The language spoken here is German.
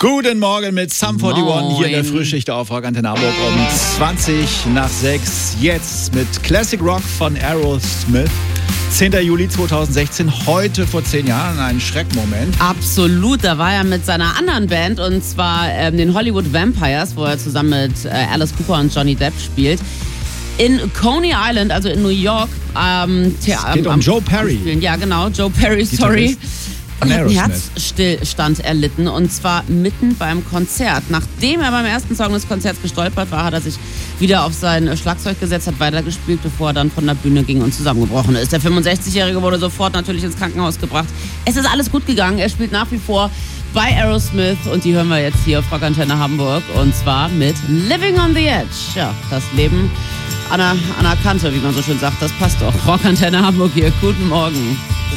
Guten Morgen mit Sum 41 hier in der Frühschicht auf Rock Antenne Hamburg um 20:20. Jetzt mit Classic Rock von Aerosmith. 10. Juli 2016, heute vor 10 Jahren, ein Schreckmoment. Absolut, da war er mit seiner anderen Band, und zwar den Hollywood Vampires, wo er zusammen mit Alice Cooper und Johnny Depp spielt. In Coney Island, also in New York. Es geht um Joe Perry. Ja, genau, Joe Perry, sorry. Und hat einen Herzstillstand erlitten, und zwar mitten beim Konzert. Nachdem er beim ersten Song des Konzerts gestolpert war, hat er sich wieder auf sein Schlagzeug gesetzt, hat weitergespielt, bevor er dann von der Bühne ging und zusammengebrochen ist. Der 65-Jährige wurde sofort natürlich ins Krankenhaus gebracht. Es ist alles gut gegangen. Er spielt nach wie vor bei Aerosmith, und die hören wir jetzt hier auf Rock Antenne Hamburg, und zwar mit Living on the Edge. Ja, das Leben an der Kante, wie man so schön sagt, das passt doch. Rock Antenne Hamburg hier. Guten Morgen.